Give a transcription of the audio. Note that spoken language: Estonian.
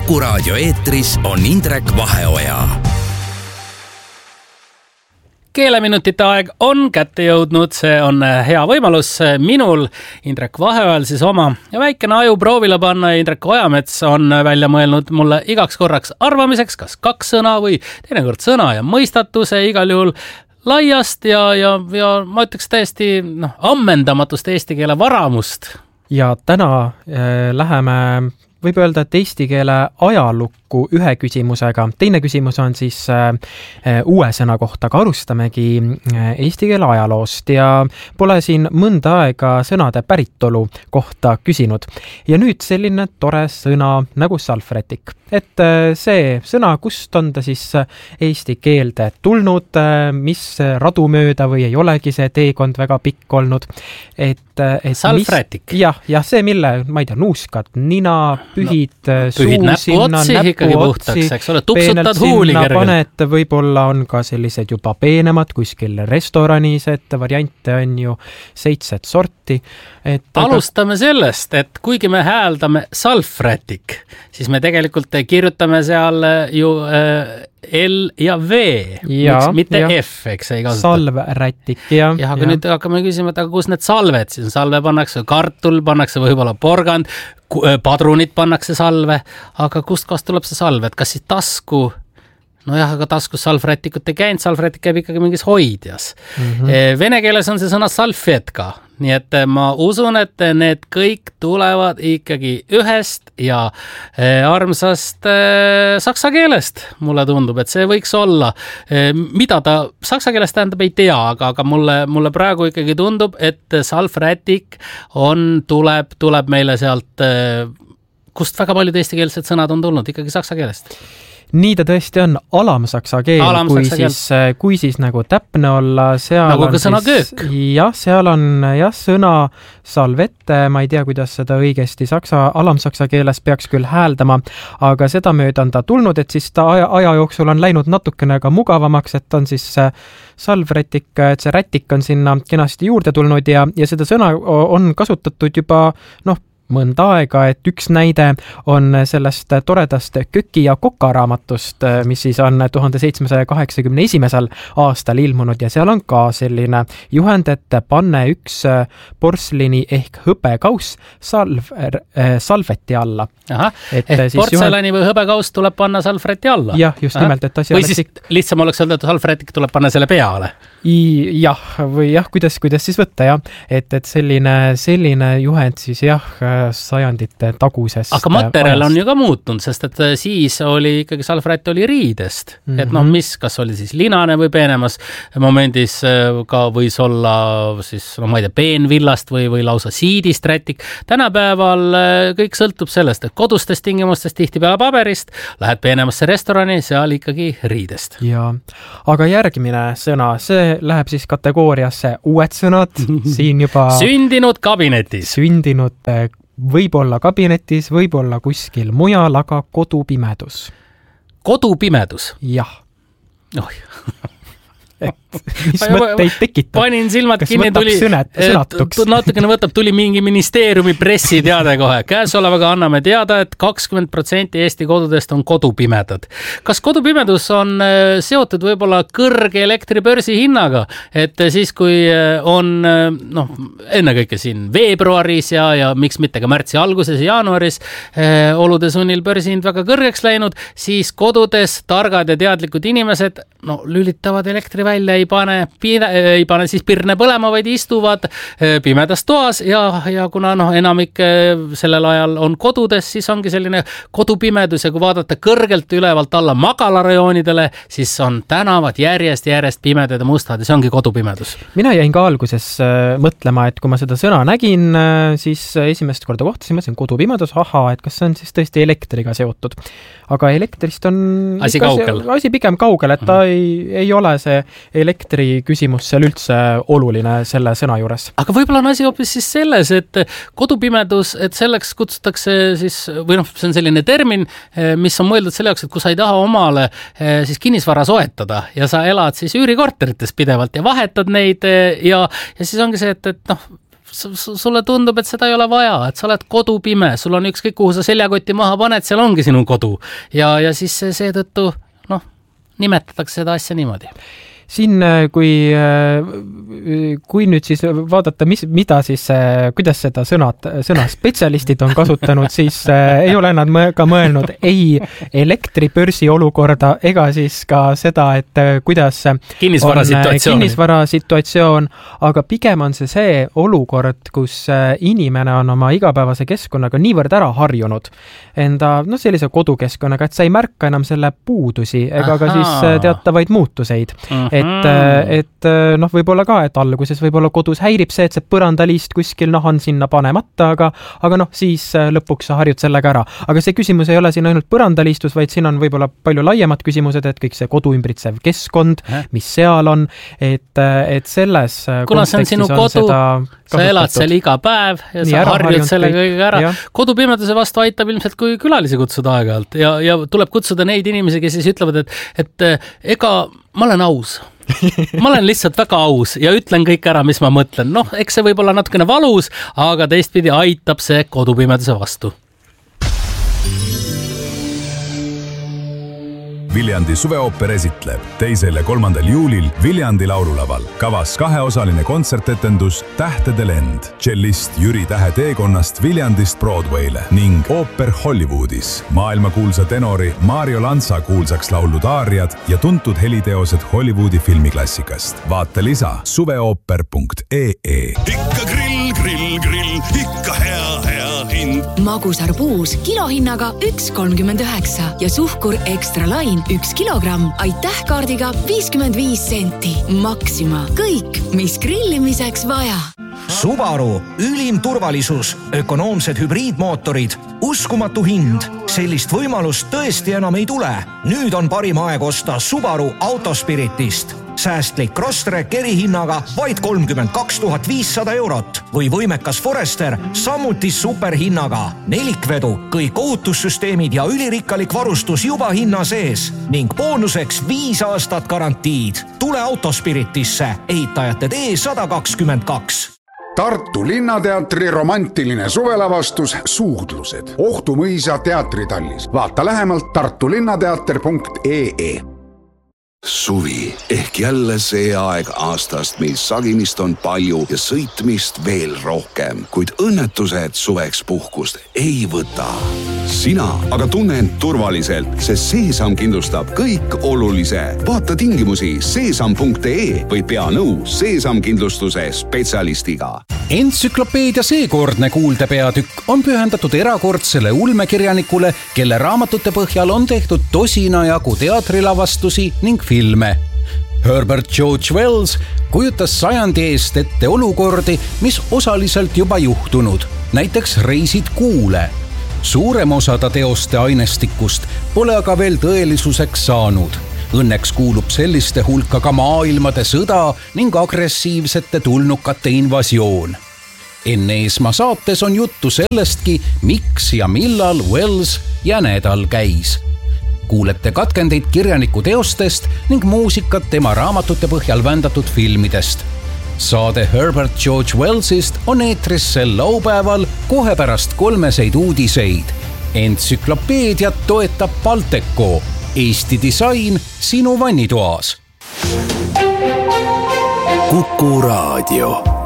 Kuku raadio eetris on Indrek Vaheoja. Keeleminutite aeg on kätte jõudnud, see on hea võimalus minul, Indrek Vaheojal siis oma ja väikene aju proovile panna. Indrek Ojamets on välja mõelnud mulle igaks korraks arvamiseks, kas 2 sõna või teinekord sõna ja mõistatuse, igal juhul laiast ja ma ütleks täiesti ammendamatust eesti keele varamust. Ja täna läheme, võib öelda, et eesti keele ajalukku ühe küsimusega. Teine küsimus on siis uue sõna kohta, aga alustamegi eesti keele ajaloost ja pole siin mõnda aega sõnade päritolu kohta küsinud. Ja nüüd selline tore sõna nagu salvrätik. Et see sõna, kust on ta siis eesti keelde tulnud, mis radu mööda või ei olegi see teekond väga pikk olnud. Salvrätik? Jah, see mille, ma ei tea, nuuskad, nina, pühid sinna, näpuotsi, peenelt sinna panet, võib-olla on ka sellised juba peenemad kuskil restoranis, et variante on ju 7 sorti. Alustame sellest, et kuigi me hääldame salvrätik, siis me tegelikult kirjutame seal ju L ja V, mitte F, eks ei kasuta. Salvrätik, jah. Aga nüüd hakkame küsima, et aga kus need salved siis on? Salve pannakse kartul, pannakse võib-olla porgand, padrunid pannakse salve, aga kust tuleb see salve, et kas siis tasku? Aga taskus salvrätikut ei käinud, salvrätik käib ikkagi mingis hoidjas. Vene keeles on see sõna salfetka, nii et ma usun, et need kõik tulevad ikkagi ühest ja armsast saksa keelest. Mulle tundub, et see võiks olla. Mida ta saksa keelest tähendab, ei tea, aga mulle praegu ikkagi tundub, et salvrätik tuleb meile sealt, kust väga paljud eestikeelsed sõnad on tulnud, ikkagi saksa keelest. Nii ta tõesti on alamsaksa keel, kui siis nagu täpne olla, seal nagu on ka sõna köök. Jah, seal on sõna salvette, ma ei tea, kuidas seda õigesti alamsaksa keeles peaks küll hääldama, aga seda mööda on ta tulnud, et siis ta aja jooksul on läinud natukene ka mugavamaks, et on siis salvrätik, et see rätik on sinna kenasti juurde tulnud ja seda sõna on kasutatud juba, mõnda aega, et üks näide on sellest toredast Köki ja Koka raamatust, mis siis on 1781. aastal ilmunud ja seal on ka selline juhend, et panne üks porslini ehk hõbekauss salveti alla. Ehk portselani või hõbekauss tuleb panna salvräti alla? Jah, just nimelt, et või siis lihtsam oleks öelda, et salvrätik tuleb panna selle peale? Jah, või jah, kuidas siis võtta, jah. Et selline juhend siis jah, sajandite tagusest. Aga materjal on ju ka muutunud, sest et siis oli ikkagi salvrätt oli riidest. Et kas oli siis linane või peenemas momendis ka võis olla siis, ma ei tea, peenvillast või lausa siidist rätik. Tänapäeval kõik sõltub sellest, et kodustest tingimustest tihtipeale paberist, lähed peenemasse restorani, seal ikkagi riidest. Ja, aga järgmine sõna, see läheb siis kategooriasse uued sõnad, siin juba sündinud kabinetis. Sündinud võib-olla kabinetis, võib-olla kuskil mujal, aga kodupimedus. Kodupimedus? Jah. Mis mõtteid tekitab? Panin silmad kinni, tuli mingi ministeeriumi pressiteade kohe. Käesolevaga anname teada, et 20% Eesti kodudest on kodupimedad. Kas kodupimedus on seotud võib-olla kõrge elektribörsi hinnaga? Et siis, kui on ennekõike siin veebruaris ja miks mitte ka märtsi alguses ja jaanuaris olude sunnil börsihind väga kõrgeks läinud, siis kodudes targad ja teadlikud inimesed lülitavad elektri välja, ei pane siis pirne põlema, vaid istuvad pimedas toas ja kuna enamik sellel ajal on kodudes, siis ongi selline kodupimedus ja kui vaadata kõrgelt ülevalt alla magalarajoonidele, siis on tänavad järjest pimedad ja mustad ja see ongi kodupimedus. Mina jäin ka alguses mõtlema, et kui ma seda sõna nägin, siis esimest korda kohtasin, mõtlesin kodupimedus, et kas see on siis tõesti elektriga seotud. Aga elektrist on asi pigem kaugel, et ta ei ole see elektri küsimus seal üldse oluline selle sõna juures. Aga võib-olla on asi hoopis siis selles, et kodupimedus, et selleks kutsutakse siis, või see on selline termin, mis on mõeldud selle jaoks, et kui sa ei taha omale siis kinnisvara soetada ja sa elad siis üürikorterites pidevalt ja vahetad neid ja siis ongi see, et sulle tundub, et seda ei ole vaja, et sa oled kodupime, sul on ükskõik, kuhu sa seljakoti maha paned, seal ongi sinu kodu ja siis seetõttu nimetatakse seda asja niimoodi. Siin, kui nüüd siis vaadata, mida siis, kuidas seda sõna spetsialistid on kasutanud, siis ei ole nad ka mõelnud ei elektribörsi olukorda ega siis ka seda, et kuidas kinnisvarasituatsioon, aga pigem on see olukord, kus inimene on oma igapäevase keskkonnaga niivõrd ära harjunud enda sellise kodukeskkonnaga, et sa ei märka enam selle puudusi ega ka siis teatavaid muutuseid. Et võib-olla ka, et alguses võib-olla kodus häirib see, et see põrandaliist kuskil on sinna panemata, aga siis lõpuks sa harjud sellega ära. Aga see küsimus ei ole siin ainult põrandaliistus, vaid siin on võib-olla palju laiemad küsimused, et kõik see kodu ümbritsev keskkond, mis seal on, et selles kuna see on sinu kodu, sa elad seal iga päev ja sa harjud selle kõige ära. Kodupimeduse vastu aitab ilmselt, kui külalisi kutsuda aeg-ajalt ja tuleb kutsuda neid inimesi, kes siis ütlevad, et ega ma olen aus. Ma olen lihtsalt väga aus ja ütlen kõik ära, mis ma mõtlen. Eks see võib olla natukene valus, aga teistpidi aitab see kodupimeduse vastu. Viljandi suveooper esitleb 2. ja 3. juulil Viljandi laululaval. Kavas 2-osaline kontsertetendus Tähtede lend, tšellist Jüri Tähe teekonnast Viljandist Broadway'le ning ooper Hollywoodis. Maailmakuulsa tenori Mario Lanza kuulsaks laulud aariad ja tuntud heliteosed Hollywoodi filmiklassikast. Vaata lisa suveooper.ee. Ikka grill, ikka hea hind. Magusarpuus kilohinnaga 1,39 ja suhkur Extra Line 1 kilogramm. Aitäh kaardiga 55 senti. Maxima. Kõik, mis grillimiseks vaja. Subaru, ülim turvalisus, ökonoomsed hübriidmootorid, uskumatu hind. Sellist võimalust tõesti enam ei tule. Nüüd on parim aeg osta Subaru Autospiritist. Säästlik Crosstrek erihinnaga vaid 32 500 eurot või võimekas Forester samuti superhinnaga. Nelikvedu, kõik ohutussüsteemid ja ülirikkalik varustus juba hinna sees ning boonuseks 5 aastat garantiid. Tule Autospiritisse, ehitajate tee 122. Tartu Linnateatri romantiline suvelavastus Suudlused. Ohtumõisa teatritallis. Vaata lähemalt tartulinnateater.ee. Suvi ehk jälle see aeg aastast, mil sagimist on palju ja sõitmist veel rohkem, kuid õnnetused suveks puhkust ei võta. Sina aga tunne end turvaliselt, sest Seesam kindlustab kõik olulise. Vaata tingimusi seesam.ee või pea nõu Seesam kindlustuse spetsialistiga. Entsüklopeedia seekordne kuuldepeatükk on pühendatud erakordsele ulmekirjanikule, kelle raamatute põhjal on tehtud tosina jagu teatrilavastusi ning filme. Herbert George Wells kujutas sajandi eest ette olukordi, mis osaliselt juba juhtunud, näiteks Reisid kuule. Suurem osa ta teoste ainestikust pole aga veel tõelisuseks saanud. Õnneks kuulub selliste hulka ka maailmade sõda ning agressiivsete tulnukate invasioon. Enne Eesma saates on juttu sellestki, miks ja millal Wells jänedal käis. Kuulete katkendeid kirjaniku teostest ning muusikat tema raamatute põhjal vändatud filmidest. Saade Herbert George Wellsist on eetris sel laupäeval kohe pärast 3 uudiseid. Entsüklopeediat toetab Balteco. Eesti disain sinu vannitoas. Kuku Raadio.